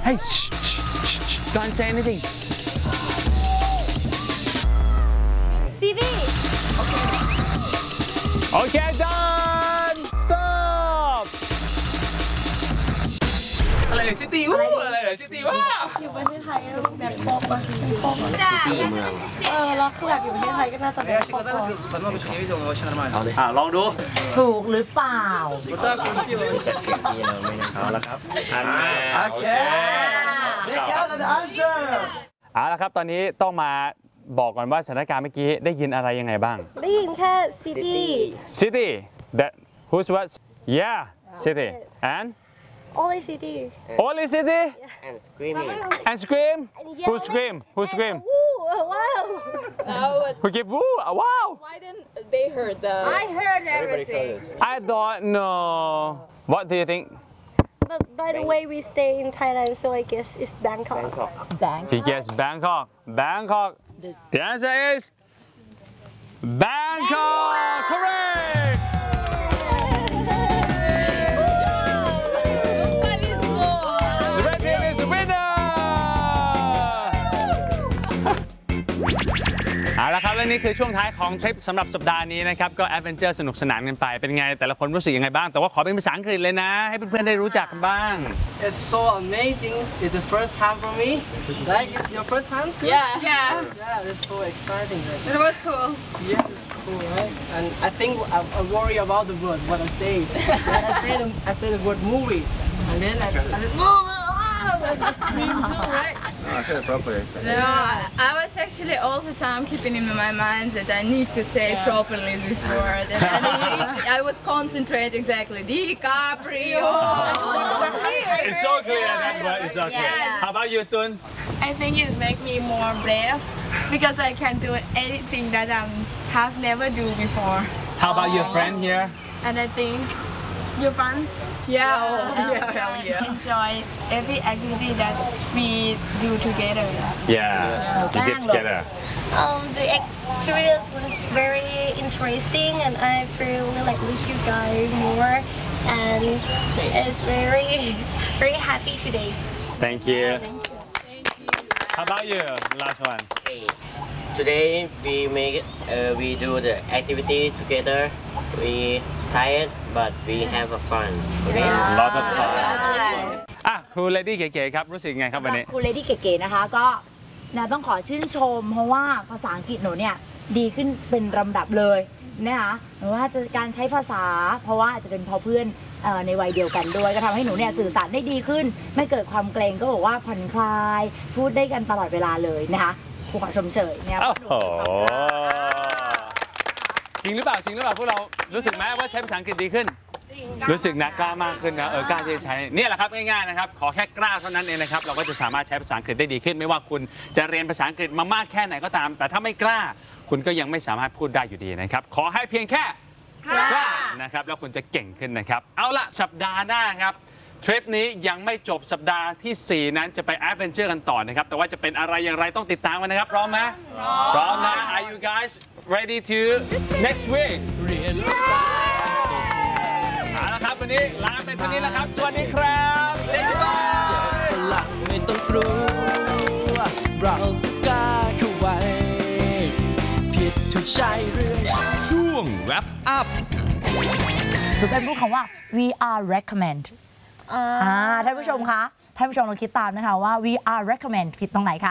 Hey don't say anything CV Okay done stop อะไรซิตี้วูอะไรเหรอซิตี้ว่าอยู่ประเทศไทยแบบโป๊กอะโป๊กซิตี้เมืองแล้วคือแบบอยู่ประเทศไทยก็น่าจะแบบโป๊กเอาเลยลองดูถูกหรือเปล่าเอาละครับโอเคเอาละครับตอนนี้ต้องมาบอกก่อนว่าสถานการณ์เมื่อกี้ได้ยินอะไรยังไงบ้างได้ยินแค่ City that who's what yeah City and only City only City and screaming and scream who scream who scream wow who give woo wow Why didn't they heard the? I heard everything I don't know what do you think but by the way we stay in Thailand so I guess it's Bangkok she guess Bangkok the answer is Bangkok correct the red team is the winner เอาละครับและนี่คือช่วงท้ายของทริปสำหรับสัปดาห์นี้นะครับก็แอดเวนเจอร์สนุกสนานกันไปเป็นไงแต่ละคนรู้สึกยังไงบ้างแต่ว่าขอเป็นภาษาอังกฤษเลยนะให้เพื่อนๆได้รู้จักกันบ้าง It's so amazing. It's the first time for me. Like it's your first time too? Yeah. Yeah, it's so exciting. Right? It was cool. Yeah, it's cool, right? And I think I worry about the words, what I say. When I say the word movie, and then I scream too, right? No, I was actually all the time keeping in my mind that I need to say properly this word, and I was concentrating exactly. DiCaprio. It's so clear that word is okay. Yeah. How about you, Tun? I think it makes me more brave because I can do anything that I have never do before. How about your friend here? And I think you're fun. Yeah. Enjoy every activity that we do together. Yeah, we did together. The experience was very interesting and I feel like with you guys more and it's very happy today. Thank you. How about you? Last one. today we do the activity together we tired but we have a fun okay lot of fun ครูเลดี้เก๋ๆครับรู้สึกไงครับวันนี้ครูเลดี้เก๋ๆนะคะก็ต้องขอชื่นชมเพราะว่าภาษาอังกฤษหนูเนี่ยดีขึ้นเป็นลำดับเลยนะคะหรือว่าจะการใช้ภาษาเพราะว่าอาจจะเป็นเพราะเพื่อนในวัยเดียวกันด้วยก็ทำให้หนูเนี่ยสื่อสารได้ดีขึ้นไม่เกิดความเกรงก็บอกว่าผ่อนคลายพูดได้กันตลอดเวลาเลยนะคะครูขอชมเชยเนี่ยจริงหรือเปล่าพวกเรารู้สึกไหมว่าใช้ภาษาอังกฤษดีขึ้นรู้สึกนะกล้ามากขึ้นนะกล้าที่จะใช้เนี่ยแหละครับง่ายๆนะครับขอแค่กล้าเท่านั้นเองนะครับเราก็จะสามารถใช้ภาษาอังกฤษได้ดีขึ้นไม่ว่าคุณจะเรียนภาษาอังกฤษมามากแค่ไหนก็ตามแต่ถ้าไม่กล้าคุณก็ยังไม่สามารถพูดได้อยู่ดีนะครับขอให้เพียงแค่กล้านะครับแล้วคุณจะเก่งขึ้นนะครับเอาล่ะสัปดาห์หน้าครับทริปนี้ยังไม่จบสัปดาห์ที่4นั้นจะไปแอดเวนเจอร์กันต่อนะครับแต่ว่าจะเป็นอะไรอย่างไรต้องติดตามกันนะครับพร้อมไหมพร้อมนะ Are you guys ready to next week เอาละครับวันนี้ลาไปเท่านี้แล้วครับสวัสดีครับเจ๊บ้าเจอฝรั่งไม่ต้องกลัวเรากล้าเข้าไว้ผิดถูกใช่เรื่องช่วง wrap up หรือเป็นพูดคำว่า we are recommend ท่านผู้ชมคะท่านผู้ชมลองคิดตามนะคะว่า we are recommend ผิดตรงไหนคะ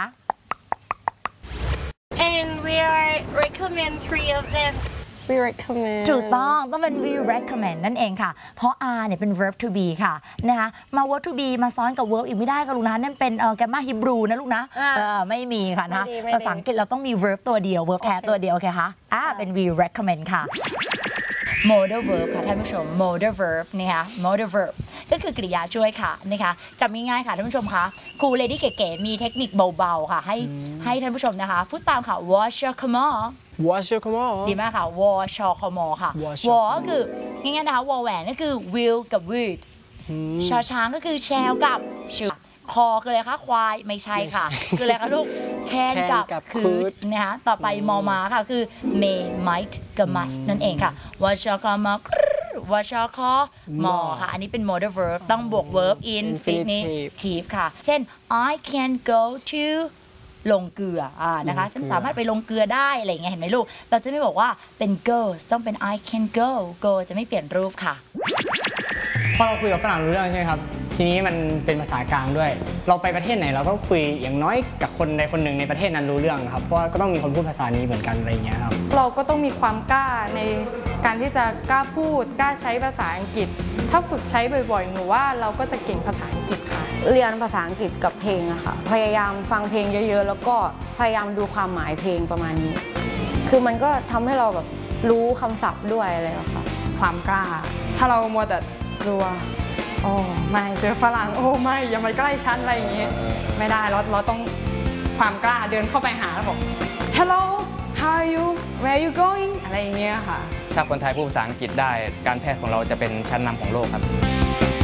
and we are recommend 3 of them we recommend ถูกต้องเป็น we recommend นั่นเองค่ะเพราะ are เนี่ยเป็น verb to be ค่ะนะคะมา verb to be มาซ้อนกับ verb อีกไม่ได้ค่ะลูกนะนั่นเป็นแกมมาฮิบรูนะลูกนะไม่มีค่ะนะภาษาอังกฤษเราต้องมี verb ตัวเดียว verb แท้ตัวเดียวโอเคคะเป็น we recommend ค่ะ modal verb ค่ะท่านผู้ชม modal verb นะคะ modal verb ก็คือกริยาช่วยค่ะนะคะจำง่ายๆค่ะท่านผู้ชมคะครูเลดี้เก๋ๆมีเทคนิคเบาๆค่ะให้ท่านผู้ชมนะคะพูดตามค่ะ wash your come on Wash your come on ดีมากค่ะ wash your come on ค่ะ wash ก็คือง่ายๆนะคะ วอแหวนก็คือ will กับ would ชอช้างก็คือ shall กับ should คอคืออะไรคะควายไม่ใช่ค่ะคืออะไรคะลูก can กับ could นะคะต่อไปมอม้าค่ะคือ may might กับ must นั่นเองค่ะ wash your come on หรือว่าชอคอ more ค่ะ อันนี้เป็น modal verb ต้องบวก verb infinitive ค่ะ เช่น I can go to ลงเกลือนะคะฉันสามารถไปลงเกลือได้อะไรอย่างเงี้ยเห็นไหมลูกเราจะไม่บอกว่าเป็น go ต้องเป็น I can go จะไม่เปลี่ยนรูปค่ะพอเราคุยกับฝรั่งรู้เรื่องใช่ไหมครับทีนี้มันเป็นภาษากลางด้วยเราไปประเทศไหนเราก็คุยอย่างน้อยกับคนใดคนหนึ่งในประเทศนั้นรู้เรื่องครับเพราะว่าก็ต้องมีคนพูดภาษานี้เหมือนกันอะไรอย่างเงี้ยครับเราก็ต้องมีความกล้าในการที่จะกล้าพูดกล้าใช้ภาษาอังกฤษถ้าฝึกใช้บ่อยๆหนูว่าเราก็จะเก่งภาษาอังกฤษค่ะเรียนภาษาอังกฤษกับเพลงอะค่ะพยายามฟังเพลงเยอะๆแล้วก็พยายามดูความหมายเพลงประมาณนี้คือมันก็ทำให้เราแบบรู้คำศัพท์ด้วยอะไรแบบค่ะความกล้าถ้าเรามัวแต่กลัวโอ้ไม่เจอฝรั่งโอ้ไม่อย่ามาใกล้ฉันอะไรอย่างเงี้ยไม่ได้เราต้องความกล้าเดินเข้าไปหาแล้วบอก Hello how are you where are you going อะไรอย่างเงี้ยค่ะถ้าคนไทยพูดภาษาอังกฤษได้การแพทย์ของเราจะเป็นชั้นนำของโลกครับ